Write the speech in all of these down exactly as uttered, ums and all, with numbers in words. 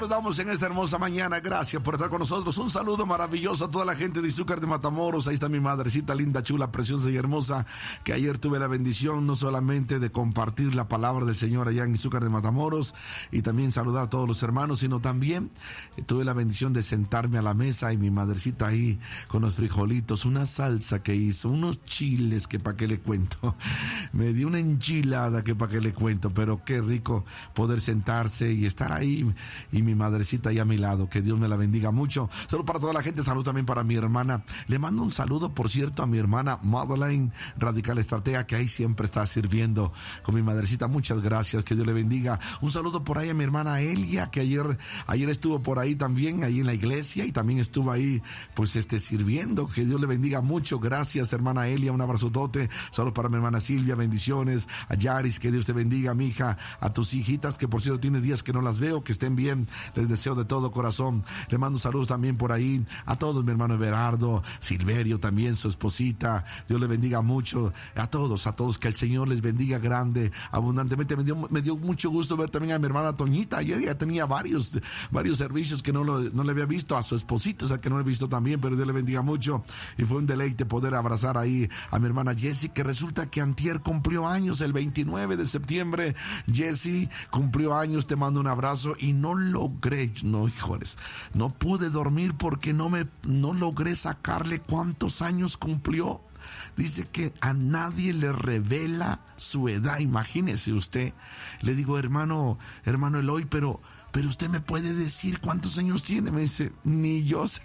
saludamos en esta hermosa mañana. Gracias por estar con nosotros. Un saludo maravilloso a toda la gente de Izúcar de Matamoros. Ahí está mi madrecita linda, chula, preciosa y hermosa, que ayer tuve la bendición no solamente de compartir la palabra del Señor allá en Izúcar de Matamoros y también saludar a todos los hermanos, sino también eh, tuve la bendición de sentarme a la mesa y mi madrecita ahí con los frijolitos, una salsa que hizo, unos chiles que para qué le cuento, me dio una enchilada que para qué le cuento, pero qué rico poder sentarse y estar ahí y mi madrecita ahí a mi lado, que Dios me la bendiga mucho. Salud para toda la gente, salud también para mi hermana. Le mando un saludo, por cierto, a mi hermana Madeleine, Radical Estratega, que ahí siempre está sirviendo con mi madrecita. Muchas gracias, que Dios le bendiga. Un saludo por ahí a mi hermana Elia, que ayer, ayer estuvo por ahí también, ahí en la iglesia, y también estuvo ahí, pues, este, sirviendo. Que Dios le bendiga mucho. Gracias, hermana Elia, un abrazotote. Salud para mi hermana Silvia, bendiciones. A Yaris, que Dios te bendiga, mi hija. A tus hijitas, que por cierto tiene días que no las veo, que estén bien. Les deseo de todo corazón. Le mando saludos también por ahí a todos, mi hermano Everardo, Silverio también, su esposita. Dios le bendiga mucho. A todos, a todos, que el Señor les bendiga grande, abundantemente. Me dio, me dio mucho gusto ver también a mi hermana Toñita. Ayer ya tenía varios, varios servicios que no, lo, no le había visto, a su esposito, o sea que no le he visto también, pero Dios le bendiga mucho. Y fue un deleite poder abrazar ahí a mi hermana Jessie, que resulta que antier cumplió años, el veintinueve de septiembre. Jessie cumplió años, te mando un abrazo y no logré, no, híjoles, no pude dormir porque no me, no logré sacarle cuántos años cumplió. Dice que a nadie le revela su edad, imagínese usted. Le digo, hermano, hermano Eloy, pero, pero usted me puede decir cuántos años tiene. Me dice, ni yo sé.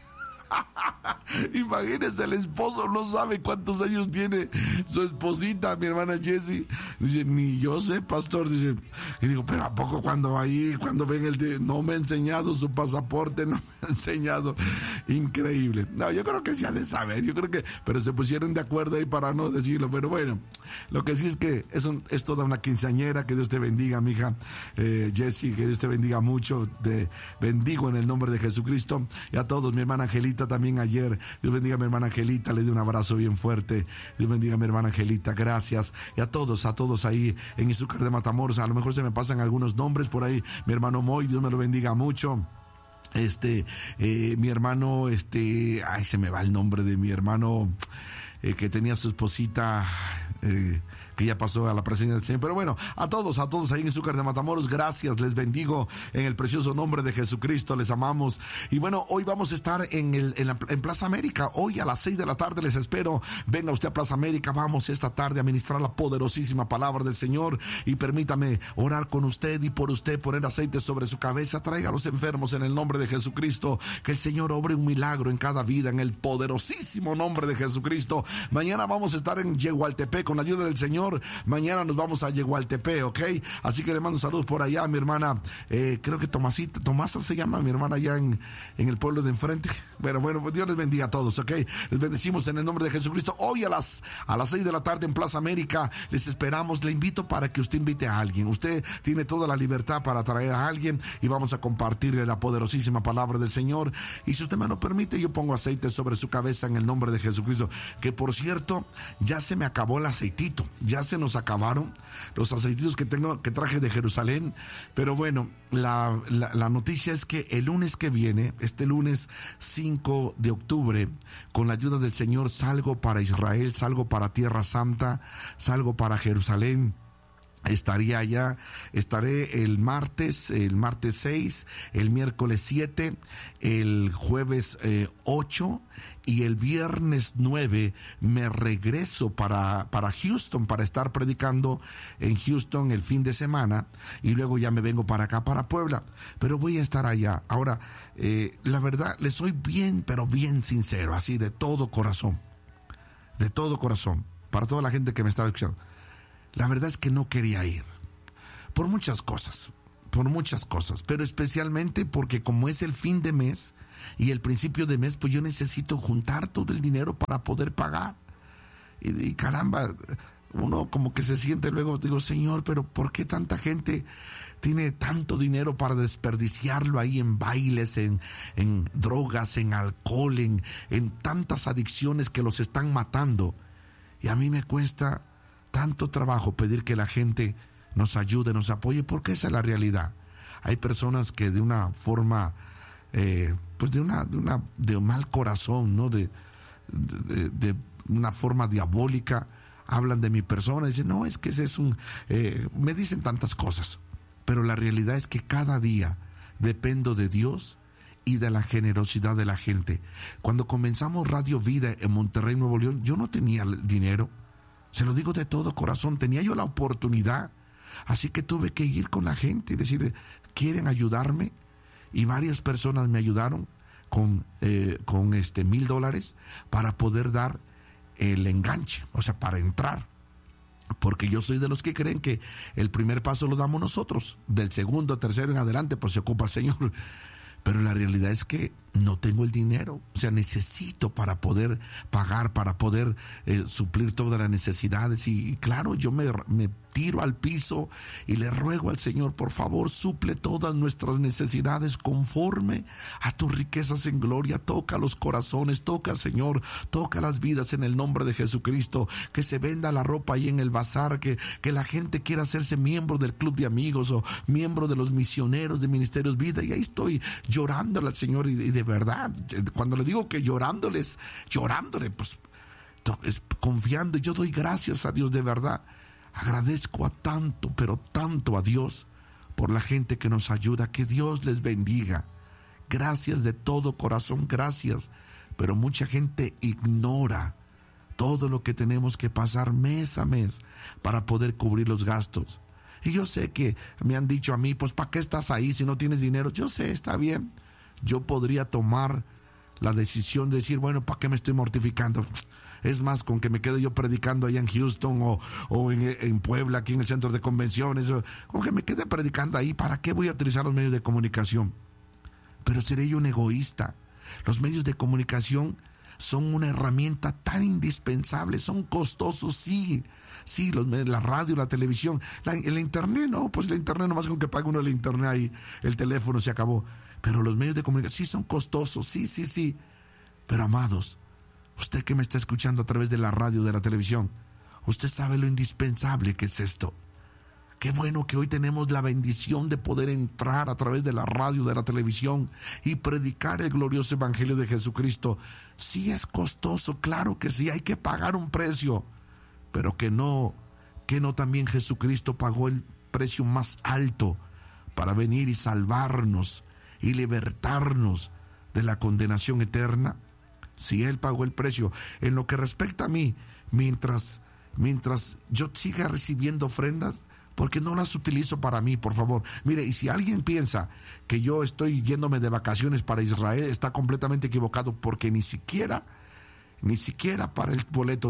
Imagínese, el esposo no sabe cuántos años tiene su esposita, mi hermana Jessie. Dice, ni yo sé, pastor. Dice, y digo, pero ¿a poco cuando ahí, cuando ven el de, no me ha enseñado su pasaporte, no me ha enseñado? Increíble. No, yo creo que se ha de saber, yo creo que, pero se pusieron de acuerdo ahí para no decirlo. Pero bueno, lo que sí es que es, un, es toda una quinceañera. Que Dios te bendiga, mi hija eh, Jessie, que Dios te bendiga mucho. Te bendigo en el nombre de Jesucristo. Y a todos, mi hermana Angelita también ayer. Dios bendiga a mi hermana Angelita, le di un abrazo bien fuerte. Dios bendiga a mi hermana Angelita, gracias. Y a todos, a todos ahí en Izúcar de Matamoros. A lo mejor se me pasan algunos nombres por ahí. Mi hermano Moy, Dios me lo bendiga mucho. Este, eh, mi hermano, este, ay, se me va el nombre de mi hermano, eh, que tenía su esposita, eh, que ya pasó a la presencia del Señor. Pero bueno, a todos, a todos ahí en Izúcar de Matamoros, gracias, les bendigo en el precioso nombre de Jesucristo, les amamos. Y bueno, hoy vamos a estar en el en, la, en Plaza América, hoy a las seis de la tarde les espero. Venga usted a Plaza América, vamos esta tarde a ministrar la poderosísima palabra del Señor, y permítame orar con usted y por usted, poner aceite sobre su cabeza. Traiga a los enfermos en el nombre de Jesucristo, que el Señor obre un milagro en cada vida, en el poderosísimo nombre de Jesucristo. Mañana vamos a estar en Yegualtepec con la ayuda del Señor. Mañana nos vamos a Yegualtepec, ¿ok? Así que le mando saludos por allá, mi hermana, eh, creo que Tomasita, Tomasa se llama, mi hermana allá en, en el pueblo de enfrente. Pero bueno, pues Dios les bendiga a todos, ¿ok? Les bendecimos en el nombre de Jesucristo. Hoy a las, a las seis de la tarde en Plaza América, les esperamos. Le invito para que usted invite a alguien. Usted tiene toda la libertad para traer a alguien y vamos a compartirle la poderosísima palabra del Señor. Y si usted me lo permite, yo pongo aceite sobre su cabeza en el nombre de Jesucristo. Que por cierto, ya se me acabó el aceitito. Ya se nos acabaron los aceititos que tengo, que traje de Jerusalén. Pero bueno, la, la, la noticia es que el lunes que viene, este lunes cinco de octubre, con la ayuda del Señor, salgo para Israel, salgo para Tierra Santa, salgo para Jerusalén. Estaría allá, estaré el martes, el martes seis, el miércoles siete, el jueves eh, ocho y el viernes nueve me regreso para, para Houston para estar predicando en Houston el fin de semana y luego ya me vengo para acá, para Puebla, pero voy a estar allá. Ahora, eh, la verdad, les soy bien, pero bien sincero, así de todo corazón, de todo corazón, para toda la gente que me está escuchando. La verdad es que no quería ir, por muchas cosas, por muchas cosas, pero especialmente porque como es el fin de mes y el principio de mes, pues yo necesito juntar todo el dinero para poder pagar. Y, y caramba, uno como que se siente luego, digo, Señor, pero ¿por qué tanta gente tiene tanto dinero para desperdiciarlo ahí en bailes, en, en drogas, en alcohol, en, en tantas adicciones que los están matando? Y a mí me cuesta tanto trabajo pedir que la gente nos ayude, nos apoye, porque esa es la realidad. hay personas que de una forma, eh, pues de una, de una, de mal corazón, ¿no? De, de, de una forma diabólica, hablan de mi persona, dicen, no, es que ese es un, eh, me dicen tantas cosas, pero la realidad es que cada día dependo de Dios y de la generosidad de la gente. Cuando comenzamos Radio Vida en Monterrey, Nuevo León, yo no tenía dinero, se lo digo de todo corazón, tenía yo la oportunidad, así que tuve que ir con la gente y decir, ¿quieren ayudarme? Y varias personas me ayudaron con, eh, con este mil dólares para poder dar el enganche, o sea, para entrar. Porque yo soy de los que creen que el primer paso lo damos nosotros, del segundo, tercero en adelante, pues se ocupa el Señor. Pero la realidad es que no tengo el dinero, o sea, necesito para poder pagar, para poder eh, suplir todas las necesidades. Y, y claro, yo me, me tiro al piso y le ruego al Señor, por favor, suple todas nuestras necesidades conforme a tus riquezas en gloria. Toca los corazones, toca, Señor, toca las vidas en el nombre de Jesucristo. Que se venda la ropa ahí en el bazar, que, que la gente quiera hacerse miembro del club de amigos o miembro de los misioneros de Ministerios Vida. Y ahí estoy llorándole al Señor, y, y de verdad, cuando le digo que llorándoles, llorándole, pues confiando, yo doy gracias a Dios de verdad. Agradezco a tanto, pero tanto a Dios por la gente que nos ayuda. Que Dios les bendiga. Gracias de todo corazón, gracias. Pero mucha gente ignora todo lo que tenemos que pasar mes a mes para poder cubrir los gastos. Y yo sé que me han dicho a mí, pues ¿para qué estás ahí si no tienes dinero? Yo sé, está bien. Yo podría tomar la decisión de decir, bueno, ¿para qué me estoy mortificando? Es más, con que me quede yo predicando allá en Houston o, o en, en Puebla, aquí en el centro de convenciones, o, con que me quede predicando ahí, ¿para qué voy a utilizar los medios de comunicación? Pero seré yo un egoísta. Los medios de comunicación son una herramienta tan indispensable, son costosos, sí, sí, los, la radio, la televisión, la, el internet, no, pues el internet, nomás con que pague uno el internet ahí, el teléfono se acabó. Pero los medios de comunicación sí son costosos, sí, sí, sí. Pero amados, usted que me está escuchando a través de la radio, de la televisión, usted sabe lo indispensable que es esto. Qué bueno que hoy tenemos la bendición de poder entrar a través de la radio, de la televisión y predicar el glorioso evangelio de Jesucristo. Sí es costoso, claro que sí, hay que pagar un precio, pero que no, que no también Jesucristo pagó el precio más alto para venir y salvarnos y libertarnos de la condenación eterna. Si Él pagó el precio. En lo que respecta a mí, mientras, mientras yo siga recibiendo ofrendas, porque no las utilizo para mí, por favor. Mire, y si alguien piensa que yo estoy yéndome de vacaciones para Israel, está completamente equivocado, porque ni siquiera, ni siquiera para el boleto,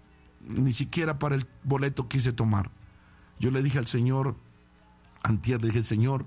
ni siquiera para el boleto quise tomar. Yo le dije al Señor, antier, le dije, Señor,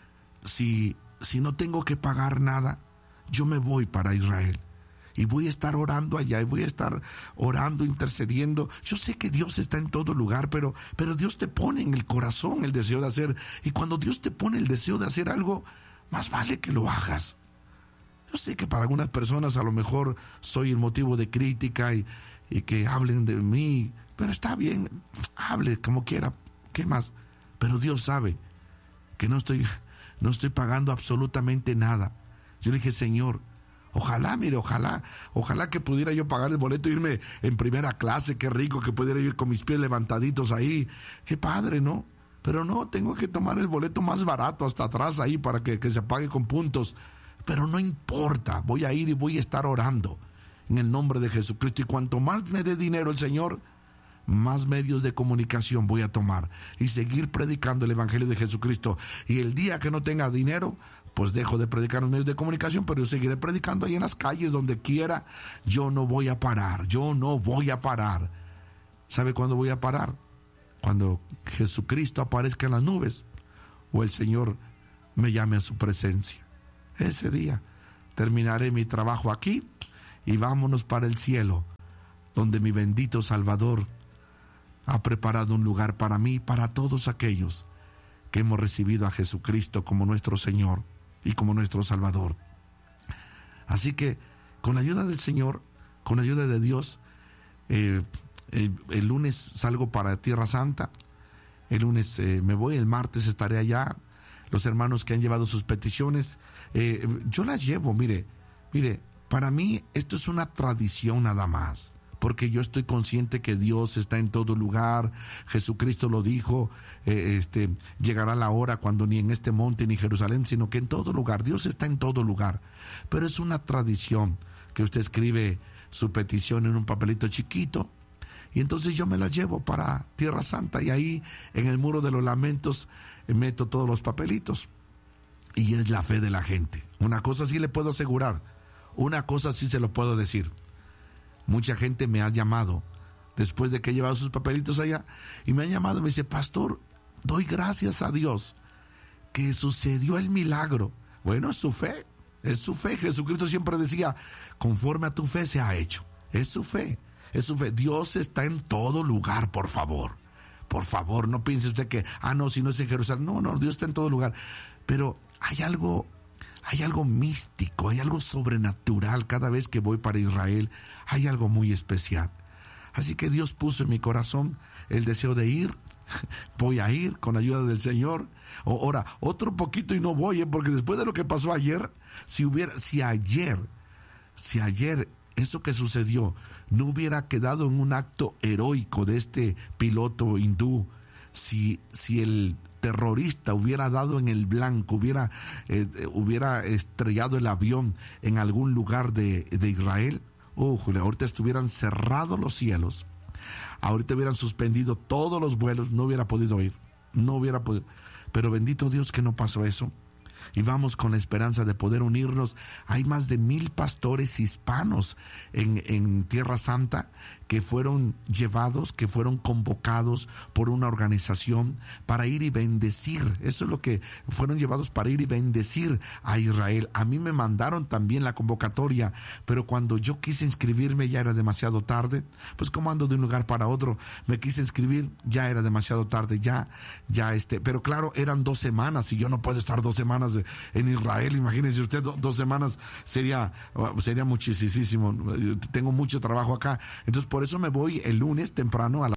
si, si no tengo que pagar nada, yo me voy para Israel. Y voy a estar orando allá, y voy a estar orando, intercediendo. Yo sé que Dios está en todo lugar, pero, pero Dios te pone en el corazón el deseo de hacer. Y cuando Dios te pone el deseo de hacer algo, más vale que lo hagas. Yo sé que para algunas personas a lo mejor soy el motivo de crítica y, y que hablen de mí, pero está bien, hable como quiera, ¿qué más? Pero Dios sabe que no estoy, no estoy pagando absolutamente nada. Yo le dije, Señor, ojalá, mire, ojalá, ojalá que pudiera yo pagar el boleto e irme en primera clase, qué rico que pudiera ir con mis pies levantaditos ahí, qué padre, ¿no? Pero no, tengo que tomar el boleto más barato hasta atrás ahí para que, que se pague con puntos. Pero no importa, voy a ir y voy a estar orando en el nombre de Jesucristo. Y cuanto más me dé dinero el Señor, más medios de comunicación voy a tomar y seguir predicando el evangelio de Jesucristo. Y el día que no tenga dinero, pues dejo de predicar en los medios de comunicación, pero yo seguiré predicando ahí en las calles, donde quiera. Yo no voy a parar, yo no voy a parar. ¿Sabe cuándo voy a parar? Cuando Jesucristo aparezca en las nubes o el Señor me llame a su presencia. Ese día terminaré mi trabajo aquí y vámonos para el cielo, donde mi bendito Salvador ha preparado un lugar para mí y para todos aquellos que hemos recibido a Jesucristo como nuestro Señor y como nuestro Salvador. Así que, con la ayuda del Señor, con la ayuda de Dios, eh, eh, el lunes salgo para Tierra Santa, el lunes eh, me voy, el martes estaré allá, los hermanos que han llevado sus peticiones, eh, yo las llevo, mire, mire, para mí esto es una tradición nada más, porque yo estoy consciente que Dios está en todo lugar. Jesucristo lo dijo, eh, este, llegará la hora cuando ni en este monte ni Jerusalén, sino que en todo lugar, Dios está en todo lugar, pero es una tradición que usted escribe su petición en un papelito chiquito, y entonces yo me la llevo para Tierra Santa, y ahí en el muro de los lamentos eh, meto todos los papelitos, y es la fe de la gente. Una cosa sí le puedo asegurar, una cosa sí se lo puedo decir. Mucha gente me ha llamado después de que he llevado sus papelitos allá, y me han llamado y me dice: pastor, doy gracias a Dios que sucedió el milagro. Bueno, es su fe, es su fe. Jesucristo siempre decía: conforme a tu fe se ha hecho. Es su fe, es su fe. Dios está en todo lugar, por favor. Por favor, no piense usted que, ah, no, si no es en Jerusalén. No, no, Dios está en todo lugar. Pero hay algo, hay algo místico, hay algo sobrenatural. Cada vez que voy para Israel, hay algo muy especial. Así que Dios puso en mi corazón el deseo de ir. Voy a ir con la ayuda del Señor. Ahora, otro poquito y no voy, ¿eh? Porque después de lo que pasó ayer, si hubiera, si ayer, si ayer eso que sucedió no hubiera quedado en un acto heroico de este piloto hindú, si, si el terrorista hubiera dado en el blanco, hubiera, eh, hubiera estrellado el avión en algún lugar de, de Israel, oh, ahorita estuvieran cerrados los cielos, ahorita hubieran suspendido todos los vuelos, no hubiera podido ir, no hubiera podido, pero bendito Dios que no pasó eso. Y vamos con la esperanza de poder unirnos. Hay más de mil pastores hispanos en, en Tierra Santa que fueron llevados, que fueron convocados por una organización para ir y bendecir. Eso es lo que fueron llevados, para ir y bendecir a Israel. A mí me mandaron también la convocatoria, pero cuando yo quise inscribirme ya era demasiado tarde. Pues como ando de un lugar para otro, me quise inscribir, ya era demasiado tarde, ya, ya este, pero claro, eran dos semanas y yo no puedo estar dos semanas en Israel. Imagínense usted, do, dos semanas sería, sería muchísimo. Tengo mucho trabajo acá, entonces por eso me voy el lunes temprano a la